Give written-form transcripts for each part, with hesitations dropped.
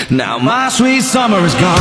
Now my sweet summer is gone.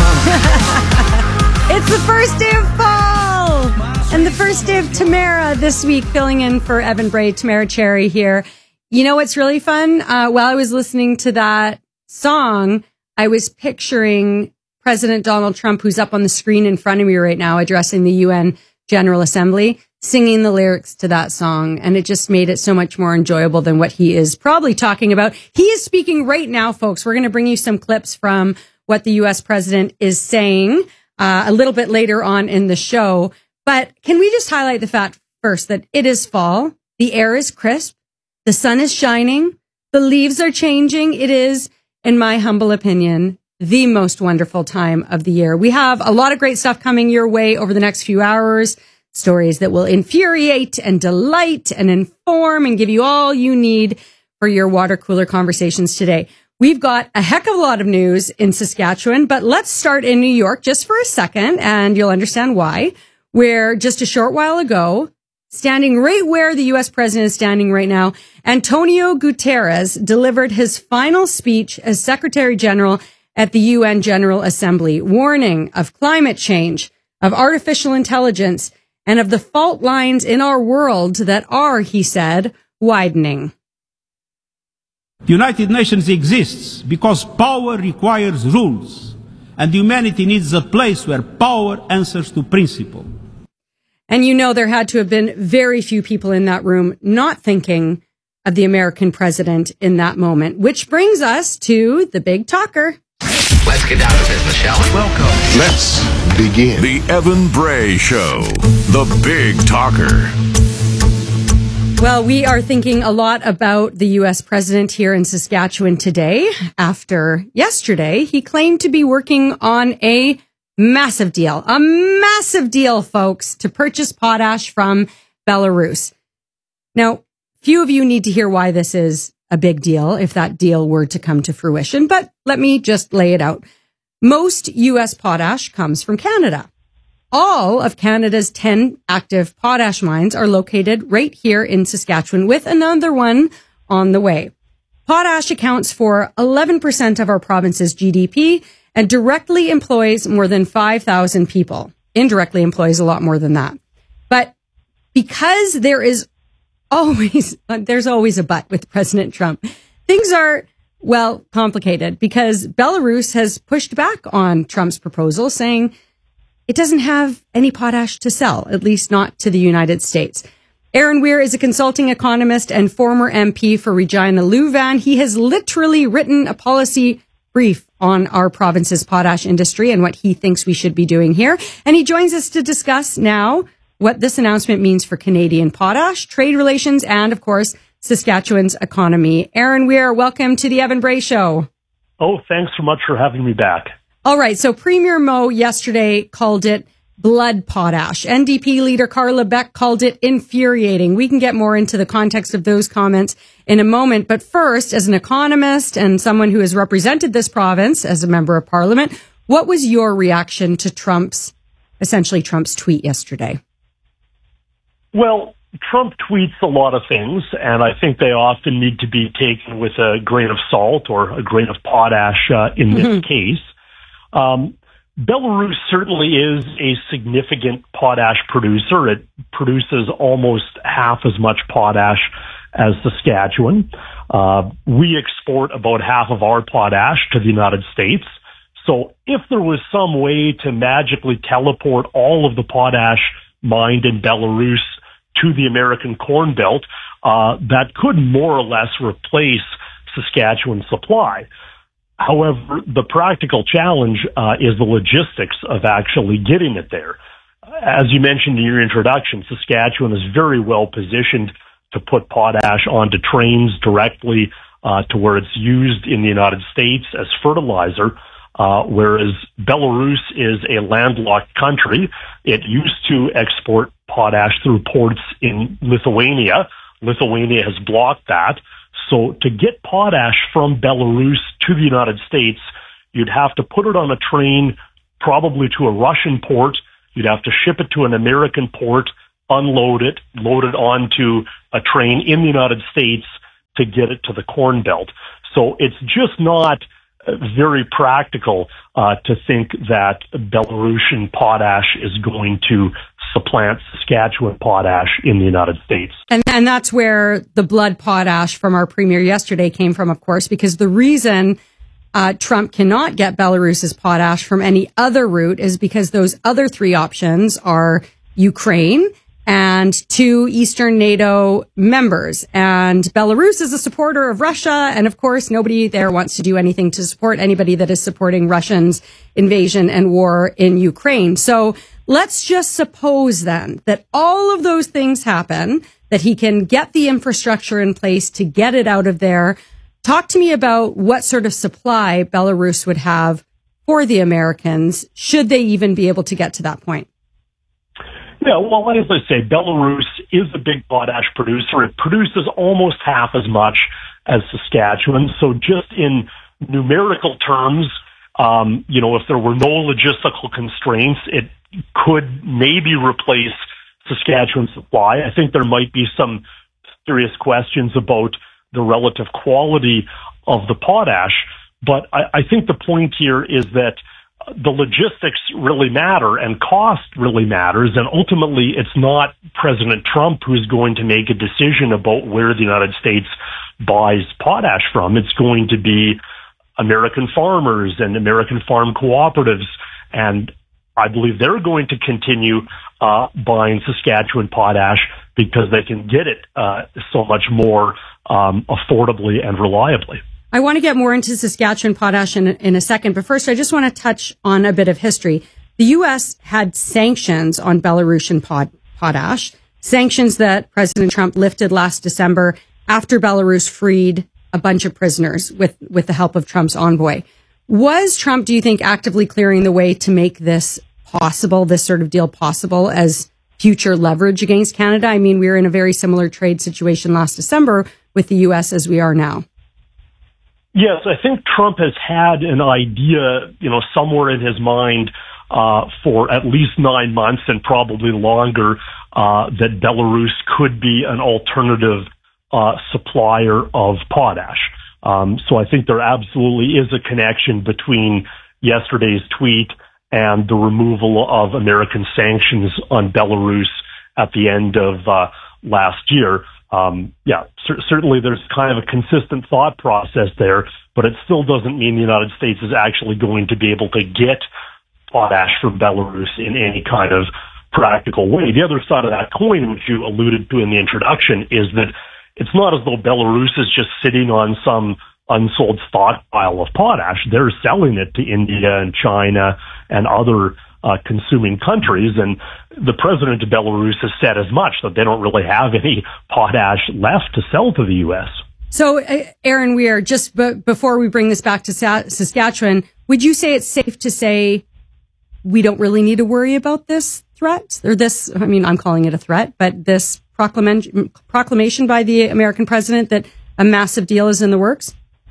It's the first day of fall and the first day of Tamara this week, filling in for Evan Bray. Tamara Cherry here. You know what's really fun? While I was listening to that song, I was picturing President Donald Trump, who's up on the screen in front of me right now, addressing the UN General Assembly, singing the lyrics to that song. And it just made it so much more enjoyable than what he is probably talking about. He is speaking right now, folks. We're going to bring you some clips from what the U.S. president is saying a little bit later on in the show. But can we just highlight the fact first that it is fall, the air is crisp, the sun is shining, the leaves are changing. It is, in my humble opinion, the most wonderful time of the year. We have a lot of great stuff coming your way over the next few hours. Stories that will infuriate and delight and inform and give you all you need for your water cooler conversations today. We've got a heck of a lot of news in Saskatchewan, but let's start in New York just for a second, and you'll understand why. Where just a short while ago, standing right where the U.S. president is standing right now, Antonio Guterres delivered his final speech as Secretary General at the UN General Assembly, warning of climate change, of artificial intelligence, and of the fault lines in our world that are, he said, widening. The United Nations exists because power requires rules, and humanity needs a place where power answers to principle. And you know there had to have been very few people in that room not thinking of the American president in that moment, which brings us to the big talker. Let's get down to business, shall we? Welcome. Let's begin. The Evan Bray Show, the big talker. Well, we are thinking a lot about the U.S. president here in Saskatchewan today. After yesterday, he claimed to be working on a massive deal, folks, to purchase potash from Belarus. Now, few of you need to hear why this is a big deal if that deal were to come to fruition, but let me just lay it out. Most U.S. potash comes from Canada. All of Canada's 10 active potash mines are located right here in Saskatchewan, with another one on the way. Potash accounts for 11% of our province's GDP and directly employs more than 5,000 people. Indirectly employs a lot more than that. But because there's always a but with President Trump, things are, well, complicated because Belarus has pushed back on Trump's proposal, saying it doesn't have any potash to sell, at least not to the United States. Aaron Weir is a consulting economist and former MP for Regina Louvain. He has literally written a policy brief on our province's potash industry and what he thinks we should be doing here. And he joins us to discuss now what this announcement means for Canadian potash, trade relations, and, of course, Saskatchewan's economy. Aaron Weir, welcome to the Evan Bray Show. Oh, thanks so much for having me back. All right, so Premier Moe yesterday called it blood potash. NDP leader Carla Beck called it infuriating. We can get more into the context of those comments in a moment. But first, as an economist and someone who has represented this province as a member of parliament, what was your reaction to Trump's tweet yesterday? Well, Trump tweets a lot of things, and I think they often need to be taken with a grain of salt or a grain of potash in this case. Belarus certainly is a significant potash producer. It produces almost half as much potash as Saskatchewan. We export about half of our potash to the United States. So if there was some way to magically teleport all of the potash mined in Belarus to the American Corn Belt, that could more or less replace Saskatchewan's supply. However, the practical challenge is the logistics of actually getting it there. As you mentioned in your introduction, Saskatchewan is very well positioned to put potash onto trains directly to where it's used in the United States as fertilizer, whereas Belarus is a landlocked country. It used to export potash through ports in Lithuania. Lithuania has blocked that. So to get potash from Belarus to the United States, you'd have to put it on a train, probably to a Russian port. You'd have to ship it to an American port, unload it, load it onto a train in the United States to get it to the Corn Belt. So it's just not very practical to think that Belarusian potash is going to supplant Saskatchewan potash in the United States. And that's where the blood potash from our premier yesterday came from, of course, because the reason Trump cannot get Belarus's potash from any other route is because those other three options are Ukraine and two Eastern NATO members. And Belarus is a supporter of Russia. And of course, nobody there wants to do anything to support anybody that is supporting Russia's invasion and war in Ukraine. So let's just suppose then that all of those things happen, that he can get the infrastructure in place to get it out of there. Talk to me about what sort of supply Belarus would have for the Americans, should they even be able to get to that point. Yeah, well, as I say, Belarus is a big potash producer. It produces almost half as much as Saskatchewan. So just in numerical terms, if there were no logistical constraints, it could maybe replace Saskatchewan's supply. I think there might be some serious questions about the relative quality of the potash. But I think the point here is that the logistics really matter and cost really matters. And ultimately, it's not President Trump who's going to make a decision about where the United States buys potash from. It's going to be American farmers and American farm cooperatives. And I believe they're going to continue buying Saskatchewan potash because they can get it so much more affordably and reliably. I want to get more into Saskatchewan potash in a second, but first I just want to touch on a bit of history. The U.S. had sanctions on Belarusian potash, sanctions that President Trump lifted last December after Belarus freed a bunch of prisoners with the help of Trump's envoy. Was Trump, do you think, actively clearing the way to make this possible, this sort of deal possible as future leverage against Canada? I mean, we were in a very similar trade situation last December with the U.S. as we are now. Yes, I think Trump has had an idea, somewhere in his mind for at least 9 months and probably longer that Belarus could be an alternative supplier of potash. So I think there absolutely is a connection between yesterday's tweet and the removal of American sanctions on Belarus at the end of last year. Certainly there's kind of a consistent thought process there, but it still doesn't mean the United States is actually going to be able to get potash from Belarus in any kind of practical way. The other side of that coin, which you alluded to in the introduction, is that it's not as though Belarus is just sitting on some unsold stockpile of potash. They're selling it to India and China and other consuming countries, and the president of Belarus has said as much, that they don't really have any potash left to sell to the U.S. So, Aaron Weir, just before we bring this back to Saskatchewan, would you say it's safe to say we don't really need to worry about this threat? Or this, I mean, I'm calling it a threat, but this proclamation by the American president that a massive deal is in the works?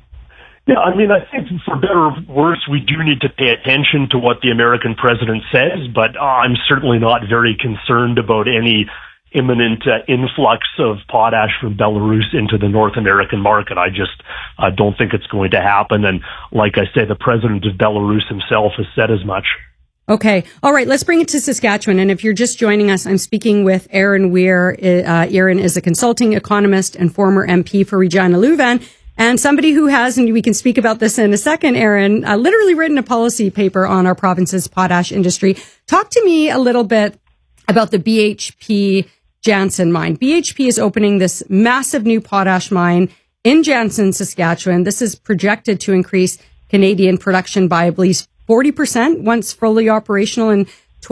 Yeah, I mean, I think for better or worse, we do need to pay attention to what the American president says, but I'm certainly not very concerned about any imminent influx of potash from Belarus into the North American market. I just don't think it's going to happen. And like I say, the president of Belarus himself has said as much. Okay. All right. Let's bring it to Saskatchewan. And if you're just joining us, I'm speaking with Aaron Weir. Aaron is a consulting economist and former MP for Regina Leuven. And somebody who has, and we can speak about this in a second, Aaron, literally written a policy paper on our province's potash industry. Talk to me a little bit about the BHP Jansen mine. BHP is opening this massive new potash mine in Jansen, Saskatchewan. This is projected to increase Canadian production by, I believe, 40% once fully operational in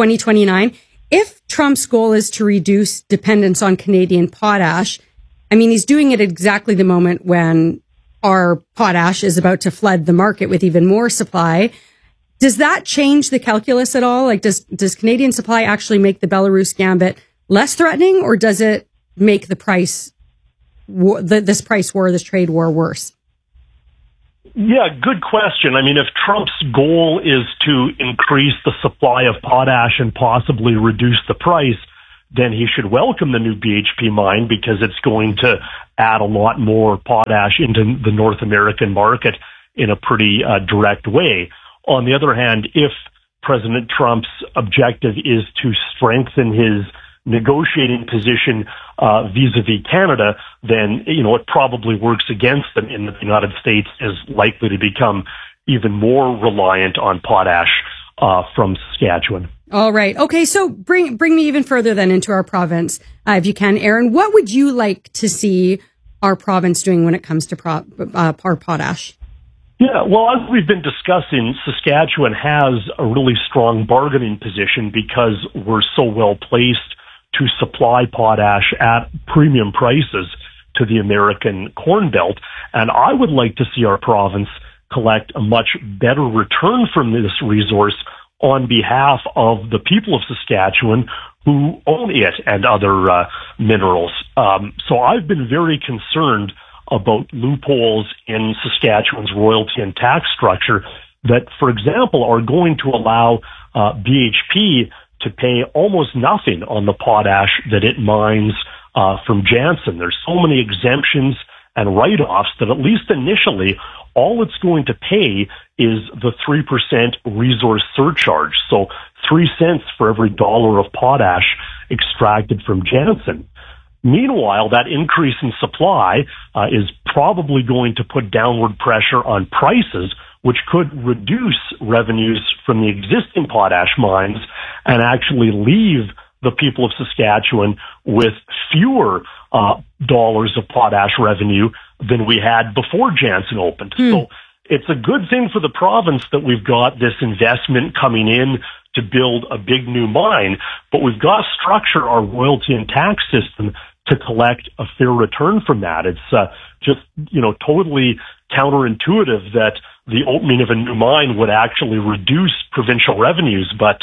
2029. If Trump's goal is to reduce dependence on Canadian potash, I mean, he's doing it at exactly the moment when our potash is about to flood the market with even more supply. Does that change the calculus at all? Like, does Canadian supply actually make the Belarus gambit less threatening, or does it make the price, this trade war worse? Yeah, good question. I mean, if Trump's goal is to increase the supply of potash and possibly reduce the price, then he should welcome the new BHP mine, because it's going to add a lot more potash into the North American market in a pretty direct way. On the other hand, if President Trump's objective is to strengthen his negotiating position vis-a-vis Canada, then, it probably works against them in that the United States is likely to become even more reliant on potash from Saskatchewan. All right. Okay, so bring me even further then into our province, if you can, Aaron. What would you like to see our province doing when it comes to our potash? Yeah, well, as we've been discussing, Saskatchewan has a really strong bargaining position because we're so well placed to supply potash at premium prices to the American Corn Belt. And I would like to see our province collect a much better return from this resource on behalf of the people of Saskatchewan who own it and other minerals. So I've been very concerned about loopholes in Saskatchewan's royalty and tax structure that, for example, are going to allow BHP to pay almost nothing on the potash that it mines from Jansen. There's so many exemptions and write-offs that at least initially, all it's going to pay is the 3% resource surcharge. So 3 cents for every dollar of potash extracted from Jansen. Meanwhile, that increase in supply is probably going to put downward pressure on prices, which could reduce revenues from the existing potash mines and actually leave the people of Saskatchewan with fewer dollars of potash revenue than we had before Jansen opened. So it's a good thing for the province that we've got this investment coming in to build a big new mine, but we've got to structure our royalty and tax system to collect a fair return from that. It's just, totally counterintuitive that the opening of a new mine would actually reduce provincial revenues. But,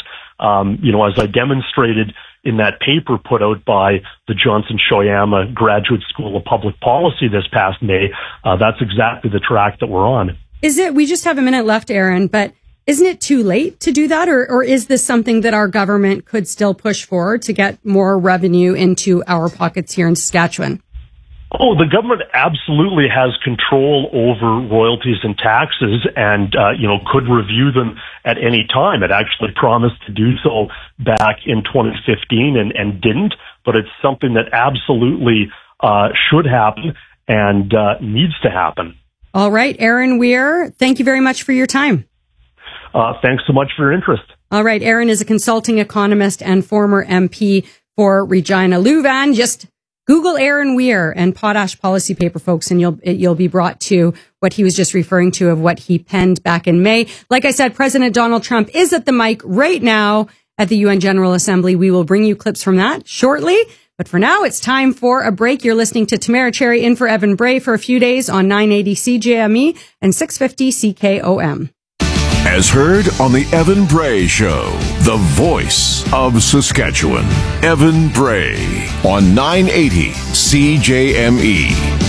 as I demonstrated in that paper put out by the Johnson Shoyama Graduate School of Public Policy this past May, that's exactly the track that we're on. We just have a minute left, Aaron, but isn't it too late to do that? Or is this something that our government could still push for to get more revenue into our pockets here in Saskatchewan? Oh, the government absolutely has control over royalties and taxes and, could review them at any time. It actually promised to do so back in 2015 and didn't, but it's something that absolutely should happen and needs to happen. All right, Aaron Weir, thank you very much for your time. Thanks so much for your interest. All right, Aaron is a consulting economist and former MP for Regina Leuven. Just Google Aaron Weir and potash policy paper, folks, and you'll be brought to what he was just referring to of what he penned back in May. Like I said, President Donald Trump is at the mic right now at the UN General Assembly. We will bring you clips from that shortly. But for now, it's time for a break. You're listening to Tamara Cherry in for Evan Bray for a few days on 980 CJME and 650 CKOM. As heard on the Evan Bray Show, the voice of Saskatchewan. Evan Bray on 980 CJME.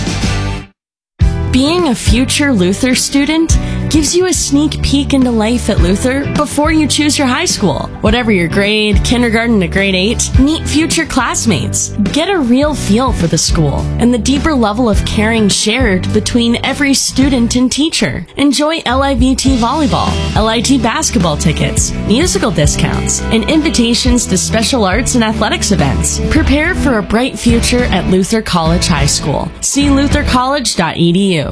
Being a future Luther student gives you a sneak peek into life at Luther before you choose your high school. Whatever your grade, kindergarten to grade 8, meet future classmates. Get a real feel for the school and the deeper level of caring shared between every student and teacher. Enjoy LIVT volleyball, LIT basketball tickets, musical discounts, and invitations to special arts and athletics events. Prepare for a bright future at Luther College High School. See luthercollege.edu.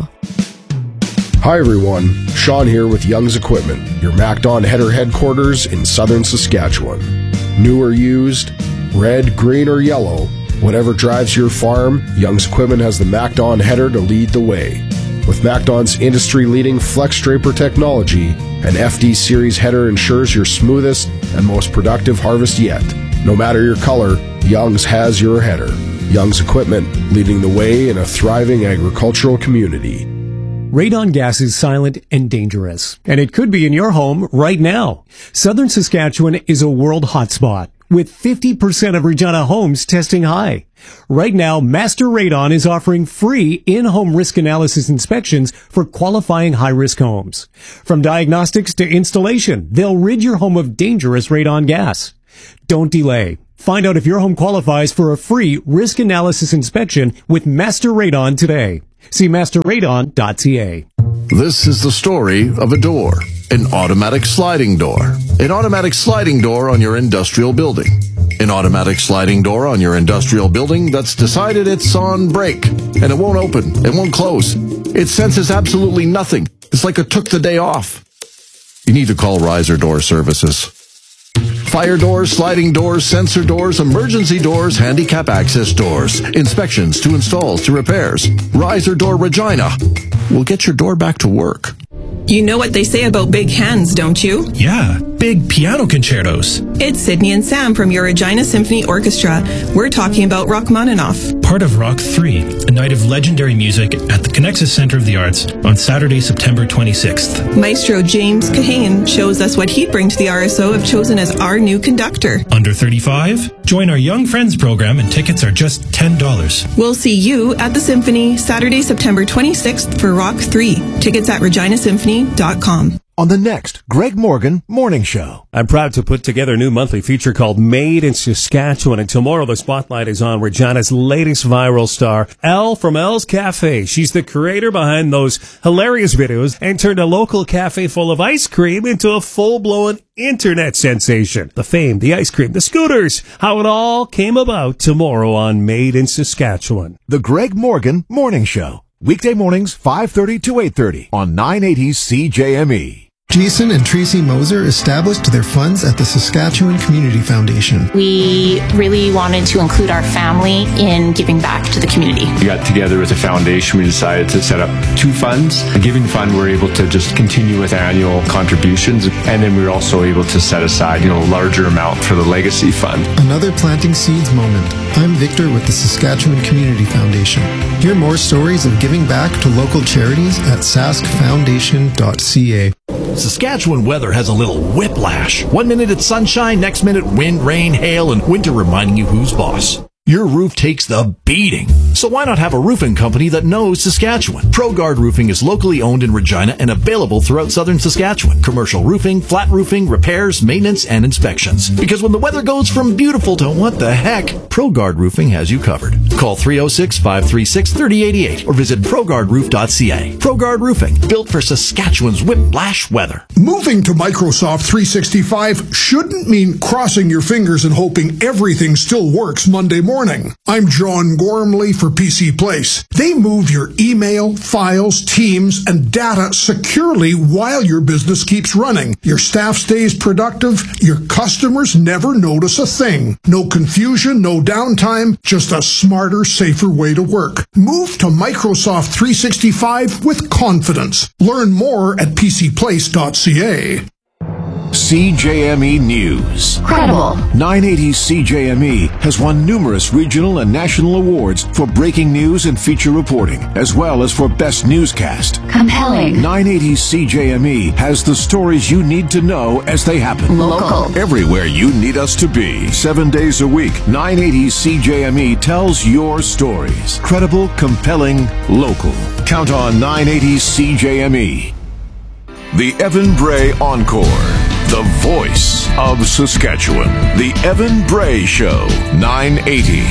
Hi everyone, Sean here with Young's Equipment, your MacDon header headquarters in southern Saskatchewan. New or used, red, green, or yellow, whatever drives your farm, Young's Equipment has the MacDon header to lead the way. With MacDon's industry-leading Flex Draper technology, an FD Series header ensures your smoothest and most productive harvest yet. No matter your color, Young's has your header. Young's Equipment, leading the way in a thriving agricultural community. Radon gas is silent and dangerous, and it could be in your home right now. Southern Saskatchewan is a world hotspot, with 50% of Regina homes testing high. Right now, Master Radon is offering free in-home risk analysis inspections for qualifying high-risk homes. From diagnostics to installation, they'll rid your home of dangerous radon gas. Don't delay. Find out if your home qualifies for a free risk analysis inspection with Master Radon today. See masterradon.ca. This is the story of a door, an automatic sliding door. An automatic sliding door on your industrial building. An automatic sliding door on your industrial building that's decided it's on break, and it won't open, it won't close. It senses absolutely nothing. It's like it took the day off. You need to call Riser Door Services. Fire doors, sliding doors, sensor doors, emergency doors, handicap access doors, inspections to installs to repairs. Riser Door Regina will get your door back to work. You know what they say about big hands, don't you? Yeah, big piano concertos. It's Sydney and Sam from your Regina Symphony Orchestra. We're talking about Rachmaninoff. Part of Rock 3, a night of legendary music at the Connexus Center of the Arts on Saturday, September 26th. Maestro James Kahane shows us what he'd bring to the RSO if chosen as our new conductor. Under 35? Join our Young Friends program and tickets are just $10. We'll see you at the Symphony Saturday, September 26th for Rock 3. Tickets at reginasymphony.com. On the next Greg Morgan Morning Show. I'm proud to put together a new monthly feature called Made in Saskatchewan, and tomorrow the spotlight is on Regina's latest viral star, Elle from Elle's Cafe. She's the creator behind those hilarious videos and turned a local cafe full of ice cream into a full-blown internet sensation. The fame, the ice cream, the scooters, how it all came about tomorrow on Made in Saskatchewan. The Greg Morgan Morning Show. Weekday mornings, 5:30 to 8:30 on 980 CJME. Jason and Tracy Moser established their funds at the Saskatchewan Community Foundation. We really wanted to include our family in giving back to the community. We got together as a foundation. We decided to set up two funds. The Giving Fund, we're able to just continue with annual contributions. And then we were also able to set aside, a larger amount for the Legacy Fund. Another planting seeds moment. I'm Victor with the Saskatchewan Community Foundation. Hear more stories of giving back to local charities at saskfoundation.ca. Saskatchewan weather has a little whiplash. 1 minute it's sunshine, next minute wind, rain, hail, and winter reminding you who's boss. Your roof takes the beating. So why not have a roofing company that knows Saskatchewan? ProGuard Roofing is locally owned in Regina and available throughout southern Saskatchewan. Commercial roofing, flat roofing, repairs, maintenance, and inspections. Because when the weather goes from beautiful to what the heck, ProGuard Roofing has you covered. Call 306-536-3088 or visit ProGuardRoof.ca. ProGuard Roofing, built for Saskatchewan's whiplash weather. Moving to Microsoft 365 shouldn't mean crossing your fingers and hoping everything still works Monday morning. I'm John Gormley for PC Place. They move your email, files, teams, and data securely while your business keeps running. Your staff stays productive. Your customers never notice a thing. No confusion, no downtime, just a smarter, safer way to work. Move to Microsoft 365 with confidence. Learn more at pcplace.ca. CJME News. Credible. 980 CJME has won numerous regional and national awards for breaking news and feature reporting, as well as for best newscast. Compelling. 980 CJME has the stories you need to know as they happen. Local. Everywhere you need us to be. 7 days a week, 980 CJME tells your stories. Credible, compelling, local. Count on 980 CJME. The Evan Bray Encore. The voice of Saskatchewan. The Evan Bray Show. 980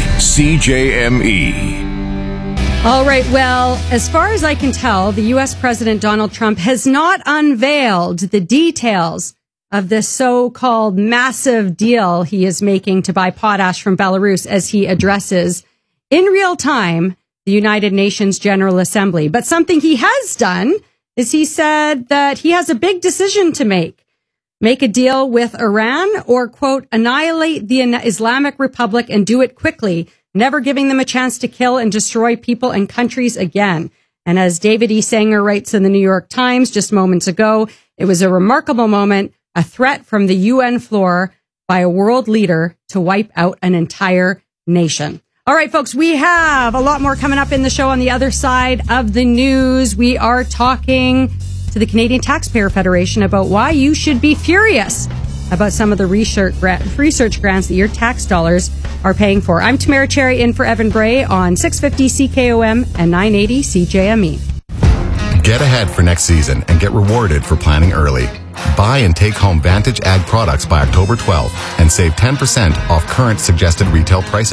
CJME. All right. Well, as far as I can tell, the U.S. President Donald Trump has not unveiled the details of this so-called massive deal he is making to buy potash from Belarus as he addresses in real time the United Nations General Assembly. But something he has done is he said that he has a big decision to make. Make a deal with Iran or, quote, annihilate the Islamic Republic and do it quickly, never giving them a chance to kill and destroy people and countries again. And as David E. Sanger writes in the New York Times just moments ago, it was a remarkable moment, a threat from the UN floor by a world leader to wipe out an entire nation. All right, folks, we have a lot more coming up in the show on the other side of the news. We are talking to the Canadian Taxpayer Federation about why you should be furious about some of the research grants that your tax dollars are paying for. I'm Tamara Cherry in for Evan Bray on 650 CKOM and 980 CJME. Get ahead for next season and get rewarded for planning early. Buy and take home Vantage Ag products by October 12th and save 10% off current suggested retail pricing.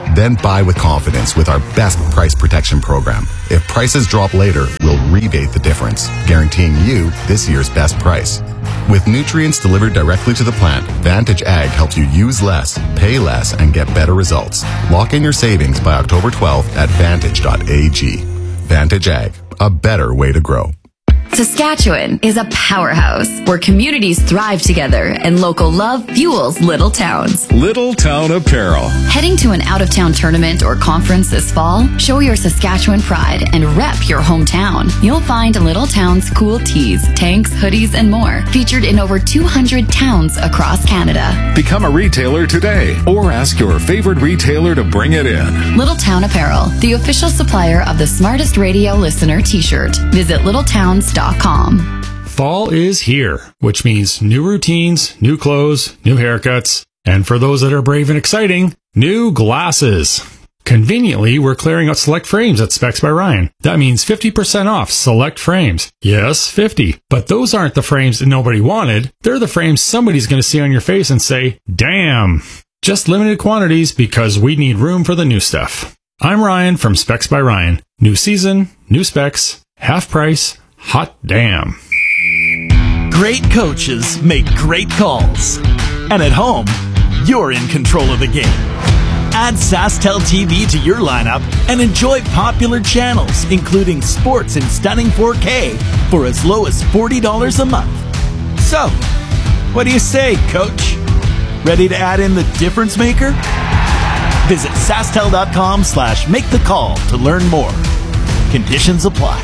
Then buy with confidence with our best price protection program. If prices drop later, we'll rebate the difference, guaranteeing you this year's best price. With nutrients delivered directly to the plant, Vantage Ag helps you use less, pay less, and get better results. Lock in your savings by October 12th at vantage.ag. Vantage Ag, a better way to grow. Saskatchewan is a powerhouse where communities thrive together and local love fuels little towns. Little Town Apparel. Heading to an out-of-town tournament or conference this fall? Show your Saskatchewan pride and rep your hometown. You'll find Little Town's cool tees, tanks, hoodies, and more featured in over 200 towns across Canada. Become a retailer today or ask your favorite retailer to bring it in. Little Town Apparel, the official supplier of the Smartest Radio Listener t-shirt. Visit littletowns.com. Fall is here, which means new routines, new clothes, new haircuts, and for those that are brave and exciting, new glasses. Conveniently, we're clearing out select frames at Specs by Ryan. That means 50% off select frames. Yes, 50. But those aren't the frames that nobody wanted. They're the frames somebody's going to see on your face and say, damn. Just limited quantities because we need room for the new stuff. I'm Ryan from Specs by Ryan. New season, new specs, half price, hot damn. Great coaches make great calls. And at home, you're in control of the game. Add SaskTel TV to your lineup and enjoy popular channels, including sports in stunning 4K for as low as $40 a month. So, what do you say, Coach? Ready to add in the difference maker? Visit SaskTel.com/make-the-call to learn more. Conditions apply.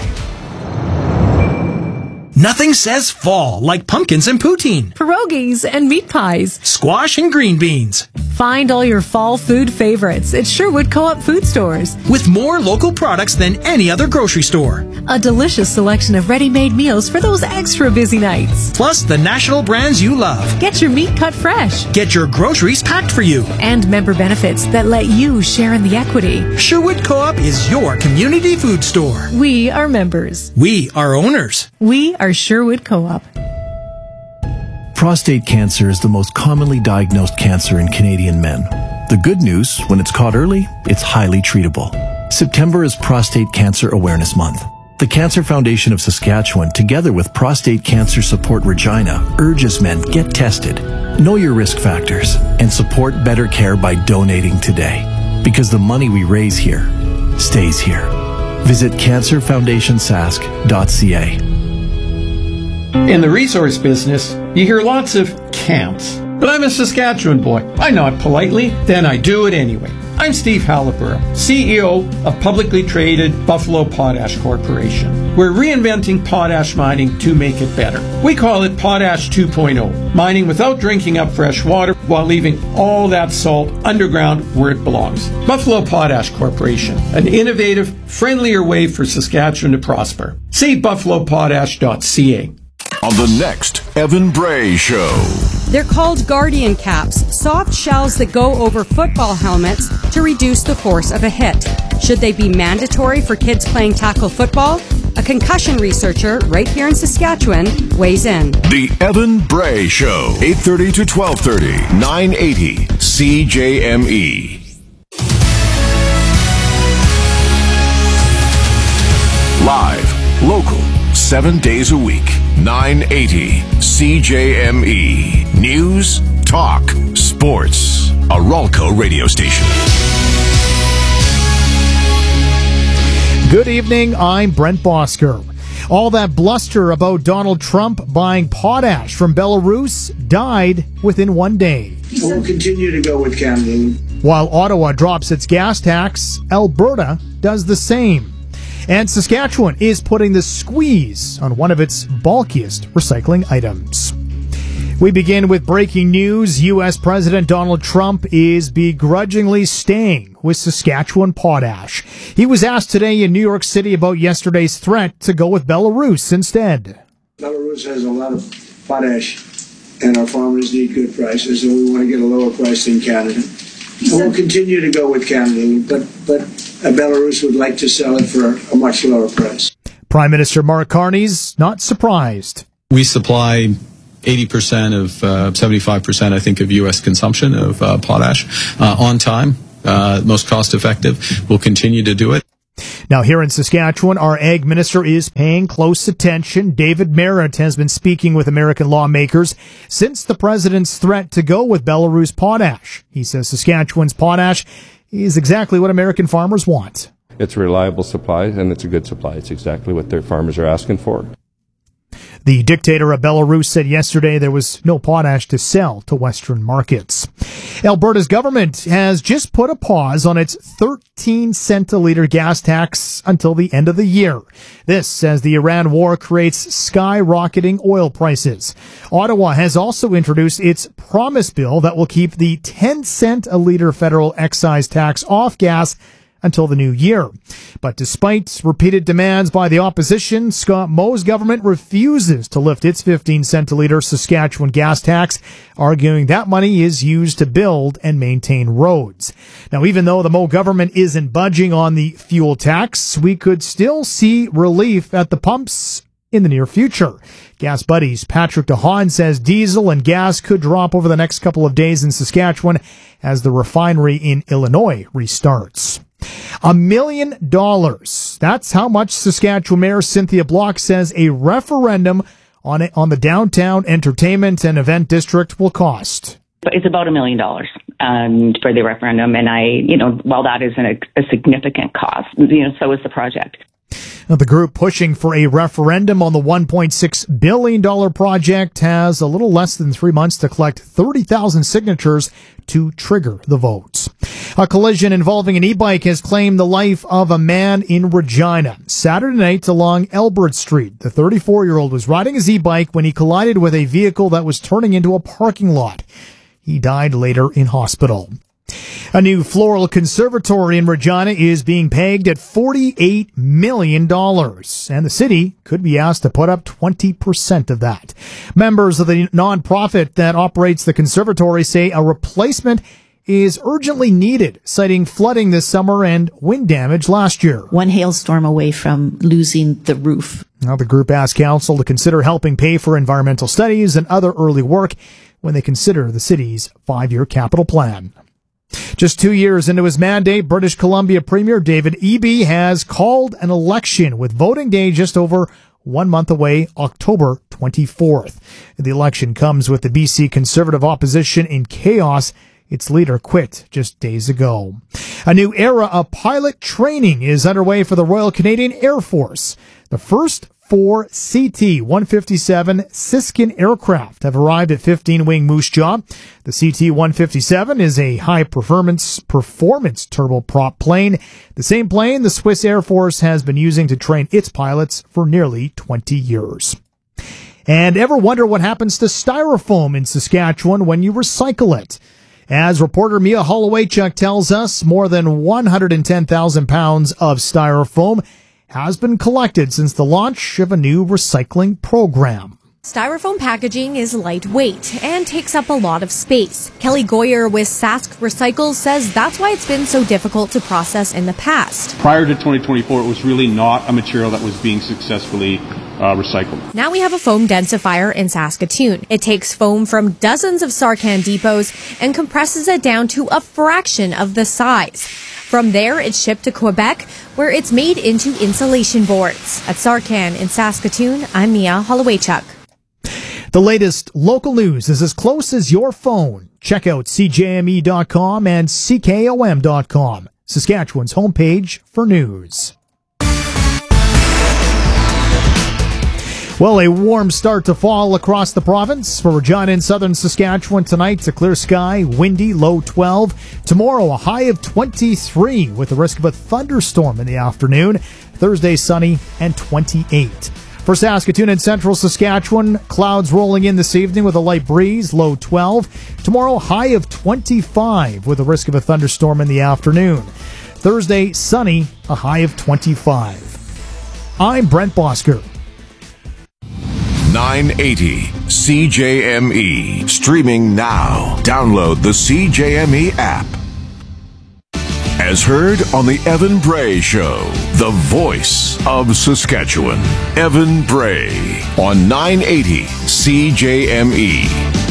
Nothing says fall like pumpkins and poutine, pierogies and meat pies, squash and green beans. Find all your fall food favorites at Sherwood Co-op food stores. With more local products than any other grocery store. A delicious selection of ready-made meals for those extra busy nights. Plus the national brands you love. Get your meat cut fresh. Get your groceries packed for you. And member benefits that let you share in the equity. Sherwood Co-op is your community food store. We are members. We are owners. We are Sherwood Co-op. Prostate cancer is the most commonly diagnosed cancer in Canadian men. The good news, when it's caught early, it's highly treatable. September is Prostate Cancer Awareness Month. The Cancer Foundation of Saskatchewan, together with Prostate Cancer Support Regina, urges men get tested, know your risk factors, and support better care by donating today. Because the money we raise here stays here. Visit cancerfoundationsask.ca. In the resource business, you hear lots of can'ts. But I'm a Saskatchewan boy. I nod politely, then I do it anyway. I'm Steve Halliburton, CEO of publicly traded Buffalo Potash Corporation. We're reinventing potash mining to make it better. We call it Potash 2.0, mining without drinking up fresh water while leaving all that salt underground where it belongs. Buffalo Potash Corporation, an innovative, friendlier way for Saskatchewan to prosper. See buffalopotash.ca. On the next Evan Bray Show. They're called Guardian Caps, soft shells that go over football helmets to reduce the force of a hit. Should they be mandatory for kids playing tackle football? A concussion researcher right here in Saskatchewan weighs in. The Evan Bray Show, 8:30 to 12:30, 980 CJME. Live, local, 7 days a week. 980 CJME. News, talk, sports. A Ralco radio station. Good evening, I'm Brent Bosker. All that bluster about Donald Trump buying potash from Belarus died within 1 day. We'll continue to go with Canada. While Ottawa drops its gas tax, Alberta does the same. And Saskatchewan is putting the squeeze on one of its bulkiest recycling items. We begin with breaking news. U.S. President Donald Trump is begrudgingly staying with Saskatchewan potash. He was asked today in New York City about yesterday's threat to go with Belarus instead. Belarus has a lot of potash, and our farmers need good prices, and we want to get a lower price than Canada. We'll continue to go with Canada, but Belarus would like to sell it for a much lower price. Prime Minister Mark Carney's not surprised. We supply 80% of 75%, I think, of U.S. consumption of potash on time. most cost effective. We'll continue to do it. Now, here in Saskatchewan, our ag minister is paying close attention. David Marit has been speaking with American lawmakers since the president's threat to go with Belarus potash. He says Saskatchewan's potash is exactly what American farmers want. It's a reliable supply, and it's a good supply. It's exactly what their farmers are asking for. The dictator of Belarus said yesterday there was no potash to sell to Western markets. Alberta's government has just put a pause on its 13-cent a litre gas tax until the end of the year. This as the Iran war creates skyrocketing oil prices. Ottawa has also introduced its promise bill that will keep the 10-cent a litre federal excise tax off gas until the new year. But despite repeated demands by the opposition, Scott Moe's government refuses to lift its 15-cent a litre Saskatchewan gas tax, arguing that money is used to build and maintain roads. Now, even though the Moe government isn't budging on the fuel tax, we could still see relief at the pumps in the near future. Gas Buddies' Patrick DeHaan says diesel and gas could drop over the next couple of days in Saskatchewan as the refinery in Illinois restarts. $1 million. That's how much Saskatchewan Mayor Cynthia Block says a referendum on the downtown entertainment and event district will cost. It's about $1 million for the referendum, and while that isn't a significant cost, so is the project. Now, the group pushing for a referendum on the $1.6 billion project has a little less than 3 months to collect 30,000 signatures to trigger the votes. A collision involving an e-bike has claimed the life of a man in Regina. Saturday night along Elbert Street, the 34-year-old was riding his e-bike when he collided with a vehicle that was turning into a parking lot. He died later in hospital. A new floral conservatory in Regina is being pegged at $48 million, and the city could be asked to put up 20% of that. Members of the nonprofit that operates the conservatory say a replacement is urgently needed, citing flooding this summer and wind damage last year. One hailstorm away from losing the roof. Now, the group asked council to consider helping pay for environmental studies and other early work when they consider the city's 5-year capital plan. Just 2 years into his mandate, British Columbia Premier David Eby has called an election with voting day just over 1 month away, October 24th. The election comes with the BC Conservative opposition in chaos. Its leader quit just days ago. A new era of pilot training is underway for the Royal Canadian Air Force. The first 4 CT-157 Siskin aircraft have arrived at 15-wing Moose Jaw. The CT-157 is a high-performance turboprop plane, the same plane the Swiss Air Force has been using to train its pilots for nearly 20 years. And ever wonder what happens to styrofoam in Saskatchewan when you recycle it? As reporter Mia Holowaychuk tells us, more than 110,000 pounds of styrofoam has been collected since the launch of a new recycling program. Styrofoam packaging is lightweight and takes up a lot of space. Kelly Goyer with Sask Recycle says that's why it's been so difficult to process in the past. Prior to 2024, it was really not a material that was being successfully recycled. Now we have a foam densifier in Saskatoon. It takes foam from dozens of Sarcan depots and compresses it down to a fraction of the size. From there, it's shipped to Quebec, where it's made into insulation boards. At Sarcan in Saskatoon, I'm Mia Holowaychuk. The latest local news is as close as your phone. Check out CJME.com and CKOM.com, Saskatchewan's homepage for news. Well, a warm start to fall across the province. For Regina in southern Saskatchewan tonight, it's a clear sky, windy, low 12. Tomorrow, a high of 23 with the risk of a thunderstorm in the afternoon. Thursday, sunny and 28. For Saskatoon and central Saskatchewan, clouds rolling in this evening with a light breeze, low 12. Tomorrow, high of 25 with the risk of a thunderstorm in the afternoon. Thursday, sunny, a high of 25. I'm Brent Bosker. 980 CJME. Streaming now. Download the CJME app. As heard on the Evan Bray Show, the voice of Saskatchewan. Evan Bray on 980 CJME.